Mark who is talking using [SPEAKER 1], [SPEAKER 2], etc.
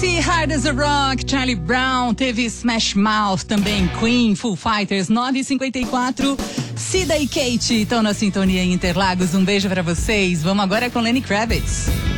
[SPEAKER 1] Hard as a Rock, Charlie Brown, teve Smash Mouth também, Queen, Foo Fighters, 9h54. Cida e Kate estão na sintonia em Interlagos. Um beijo pra vocês. Vamos agora com Lenny Kravitz.